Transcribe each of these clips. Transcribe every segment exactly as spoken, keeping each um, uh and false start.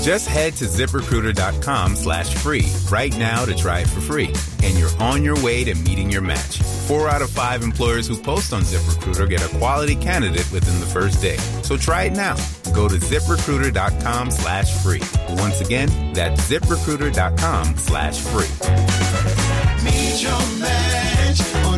Just head to ZipRecruiter.com slash free right now to try it for free. And you're on your way to meeting your match. Four out of five employers who post on ZipRecruiter get a quality candidate within the first day. So try it now. Go to ZipRecruiter.com slash free. Once again, that's ZipRecruiter.com slash free. Meet your match on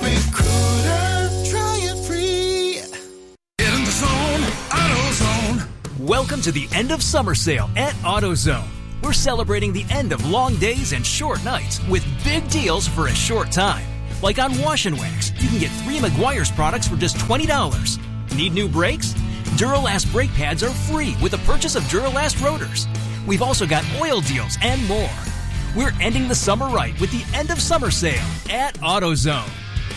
ZipRecruiter. Try it free. Get in the zone, AutoZone. Welcome to the end of summer sale at AutoZone. We're celebrating the end of long days and short nights with big deals for a short time. Like on Wash and Wax, you can get three Meguiar's products for just twenty dollars. Need new brakes? Duralast brake pads are free with the purchase of Duralast rotors. We've also got oil deals and more. We're ending the summer right with the end of summer sale at AutoZone.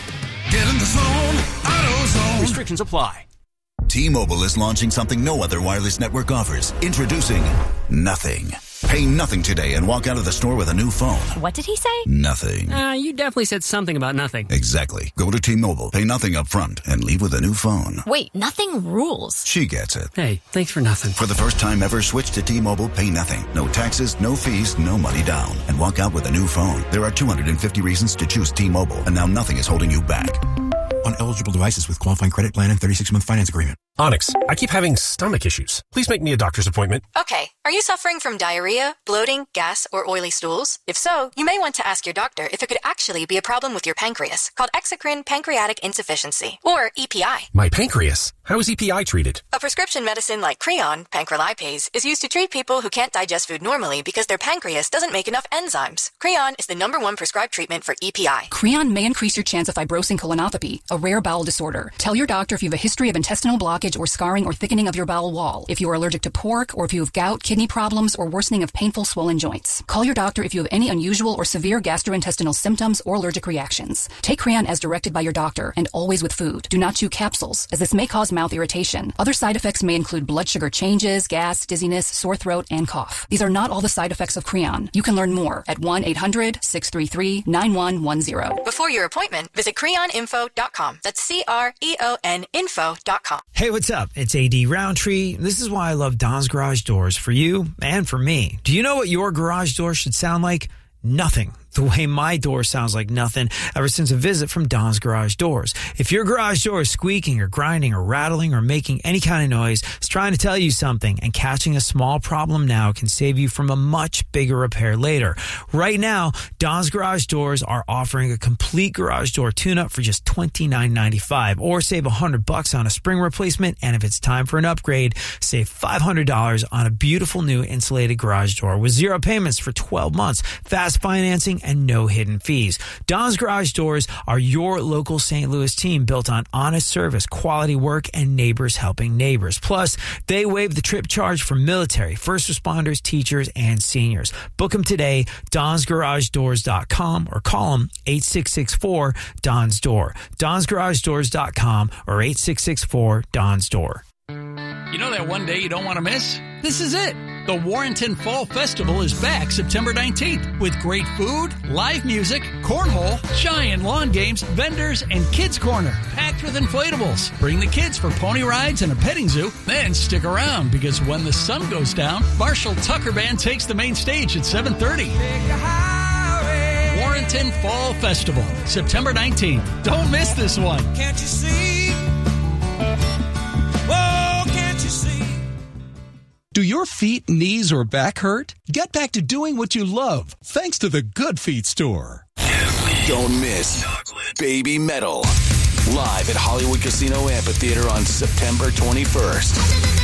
Get in the zone, AutoZone. Restrictions apply. T-Mobile is launching something no other wireless network offers. Introducing Nothing. Pay nothing today and walk out of the store with a new phone. What did he say? Nothing. Uh, you definitely said something about nothing. Exactly. Go to T-Mobile, pay nothing up front, and leave with a new phone. Wait, nothing rules. She gets it. Hey, thanks for nothing. For the first time ever, switch to T-Mobile, pay nothing. No taxes, no fees, no money down. And walk out with a new phone. There are two hundred fifty reasons to choose T-Mobile, and now nothing is holding you back. On eligible devices with qualifying credit plan and thirty-six month finance agreement. Onyx, I keep having stomach issues. Please make me a doctor's appointment. Okay. Are you suffering from diarrhea, bloating, gas, or oily stools? If so, you may want to ask your doctor if it could actually be a problem with your pancreas, called exocrine pancreatic insufficiency, or E P I. My pancreas? How is E P I treated? A prescription medicine like Creon, pancrelipase, is used to treat people who can't digest food normally because their pancreas doesn't make enough enzymes. Creon is the number one prescribed treatment for E P I. Creon may increase your chance of fibrosing colonopathy, a rare bowel disorder. Tell your doctor if you have a history of intestinal blockage or scarring or thickening of your bowel wall, if you are allergic to pork, or if you have gout, kidney problems, or worsening of painful swollen joints. Call your doctor if you have any unusual or severe gastrointestinal symptoms or allergic reactions. Take Creon as directed by your doctor and always with food. Do not chew capsules, as this may cause mouth irritation. Other side effects may include blood sugar changes, gas, dizziness, sore throat, and cough. These are not all the side effects of Creon. You can learn more at one eight hundred six three three nine one one zero. Before your appointment, visit creon info dot com. That's C R E O N info dot com. Hey, what's up? It's A D Roundtree. This is why I love Don's Garage Doors, for you and for me. Do you know what your garage door should sound like? Nothing. The way my door sounds like nothing ever since a visit from Don's Garage Doors. If your garage door is squeaking or grinding or rattling or making any kind of noise, it's trying to tell you something, and catching a small problem now can save you from a much bigger repair later. Right now, Don's Garage Doors are offering a complete garage door tune-up for just twenty-nine ninety-five, or save one hundred bucks on a spring replacement, and if it's time for an upgrade, save five hundred dollars on a beautiful new insulated garage door with zero payments for twelve months, fast financing, and no hidden fees. Don's Garage Doors are your local Saint Louis team, built on honest service, quality work, and neighbors helping neighbors. Plus, they waive the trip charge for military, first responders, teachers, and seniors. Book them today, dons garage doors dot com, or call them eight six six four D O N S door, dons garage doors dot com, or eight six six four D O N S door. You know that one day you don't want to miss? This is it. The Warrenton Fall Festival is back September nineteenth with great food, live music, cornhole, giant lawn games, vendors, and kids' corner packed with inflatables. Bring the kids for pony rides and a petting zoo. Then stick around, because when the sun goes down, Marshall Tucker Band takes the main stage at seven thirty. Warrenton Fall Festival, September nineteenth. Don't miss this one. Can't you see? Whoa, can't you see? Do your feet, knees, or back hurt? Get back to doing what you love, thanks to the Good Feet store. Don't miss Baby Metal, live at Hollywood Casino Amphitheater on September twenty-first.